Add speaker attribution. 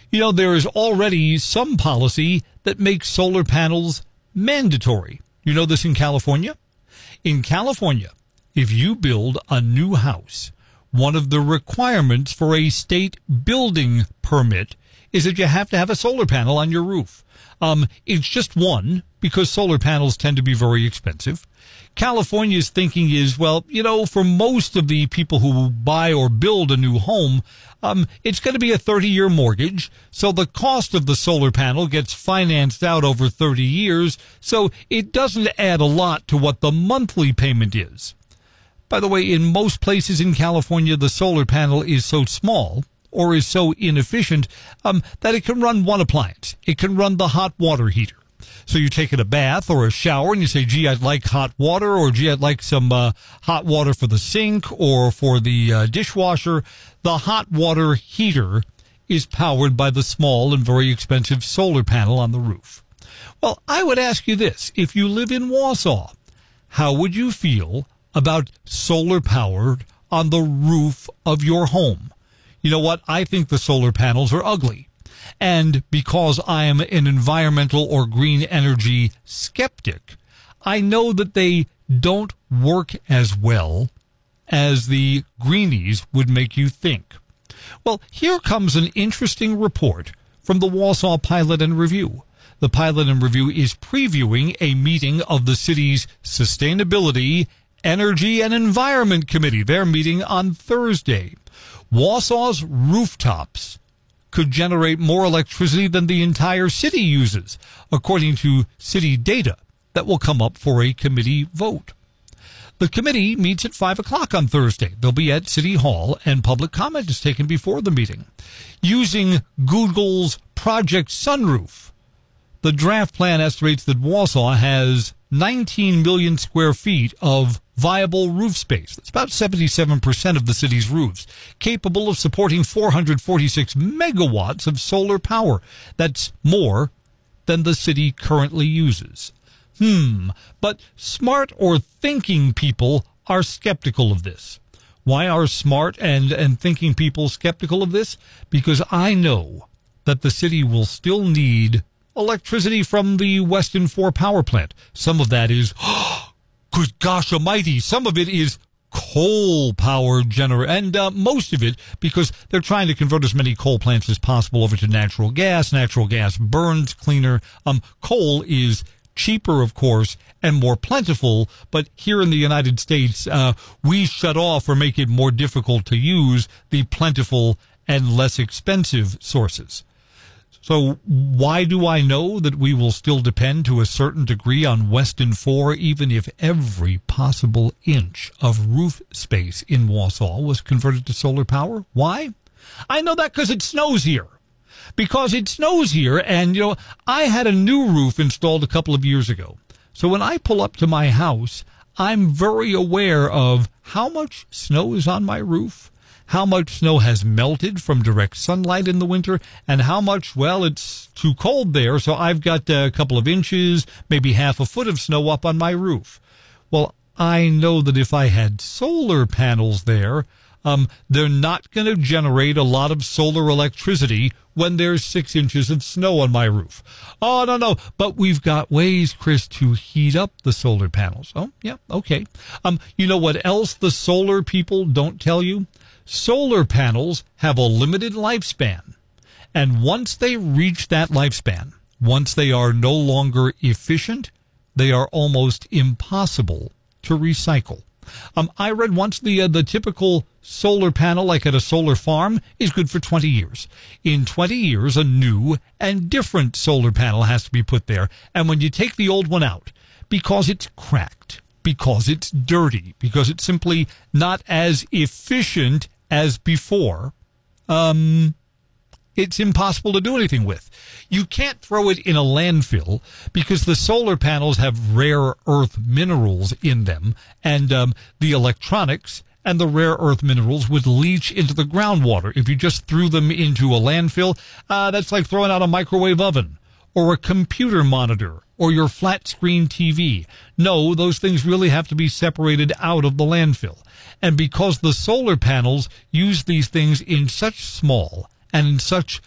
Speaker 1: You know, there is already some policy that makes solar panels mandatory. You know this in California? In California, if you build a new house, one of the requirements for a state building permit is that you have to have a solar panel on your roof. It's just one because solar panels tend to be very expensive. California's thinking is, well, you know, for most of the people who buy or build a new home, it's going to be a 30-year mortgage. So the cost of the solar panel gets financed out over 30 years. So it doesn't add a lot to what the monthly payment is. By the way, in most places in California, the solar panel is so small or is so inefficient that it can run one appliance. It can run the hot water heater. So you take a bath or a shower and you say, gee, I'd like hot water, or gee, I'd like some hot water for the sink or for the dishwasher. The hot water heater is powered by the small and very expensive solar panel on the roof. Well, I would ask you this. If you live in Wausau, how would you feel about solar powered on the roof of your home? You know what? I think the solar panels are ugly. And because I am an environmental or green energy skeptic, I know that they don't work as well as the greenies would make you think. Well, here comes an interesting report from the Wausau Pilot and Review. The Pilot and Review is previewing a meeting of the city's Sustainability, Energy, and Environment Committee. They're meeting on Thursday. Wausau's rooftops could generate more electricity than the entire city uses, according to city data that will come up for a committee vote. The committee meets at 5 o'clock on Thursday. They'll be at City Hall, and public comment is taken before the meeting. Using Google's Project Sunroof, the draft plan estimates that Wausau has 19 million square feet of viable roof space. That's about 77% of the city's roofs, capable of supporting 446 megawatts of solar power. That's more than the city currently uses. But smart or thinking people are skeptical of this. Why are smart and thinking people skeptical of this? Because I know that the city will still need electricity from the Weston 4 power plant. Some of that is, good gosh almighty, some of it is coal power and most of it, because they're trying to convert as many coal plants as possible over to natural gas. Natural gas burns cleaner. Coal is cheaper, of course, and more plentiful, but here in the United States, we shut off or make it more difficult to use the plentiful and less expensive sources. So why do I know that we will still depend to a certain degree on Weston 4, even if every possible inch of roof space in Wausau was converted to solar power? Why? I know that because it snows here. Because it snows here, and, you know, I had a new roof installed a couple of years ago. So when I pull up to my house, I'm very aware of how much snow is on my roof, how much snow has melted from direct sunlight in the winter, and how much, well, it's too cold there, so I've got a couple of inches, maybe half a foot of snow up on my roof. Well, I know that if I had solar panels there, they're not going to generate a lot of solar electricity when there's 6 inches of snow on my roof. Oh, no, but we've got ways, Chris, to heat up the solar panels. Oh, yeah, okay. You know what else the solar people don't tell you? Solar panels have a limited lifespan, and once they reach that lifespan, once they are no longer efficient, they are almost impossible to recycle. I read once the typical solar panel, like at a solar farm, is good for 20 years. In 20 years, a new and different solar panel has to be put there, and when you take the old one out, because it's cracked, because it's dirty, because it's simply not as efficient as before, it's impossible to do anything with. You can't throw it in a landfill because the solar panels have rare earth minerals in them, and the electronics and the rare earth minerals would leach into the groundwater. If you just threw them into a landfill, that's like throwing out a microwave oven or a computer monitor or your flat screen TV. No, those things really have to be separated out of the landfill. And because the solar panels use these things in such small and in such